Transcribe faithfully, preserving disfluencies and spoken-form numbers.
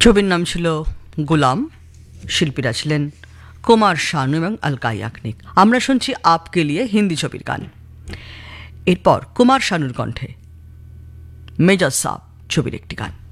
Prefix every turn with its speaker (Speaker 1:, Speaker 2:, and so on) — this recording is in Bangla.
Speaker 1: ছবির নাম ছিল গোলাম। শিল্পীরা ছিলেন কুমার শানু এবং অলকা ইয়াগনিক। আমরা শুনছি আপকে লিয়ে হিন্দি ছবির গান। এরপর কুমার শানুর কণ্ঠে মেজর সাব ছবির একটি গান।